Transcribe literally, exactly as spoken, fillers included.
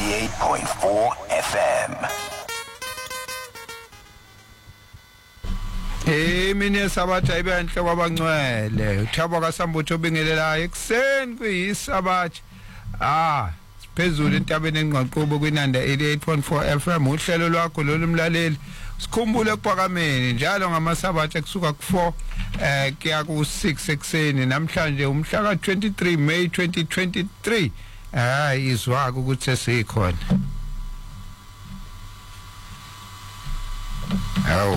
eighty-eight point four F M. Hey mina sabatha ibenhle kwabangcwele uthabo kaSambutho bingelela ekseni kuyisabatha ah siphezulu entabeni engqaqobo kwinanda eighty-eight point four F M uhlelo lwakho lolumlaleli sikhumbule kuphakameni njalo ngamasabatha kusuka ku four eh kuya ku six ekseni namhlanje umhla ka twenty-three May twenty twenty-three hayi izwaka ukuthi sesikhona.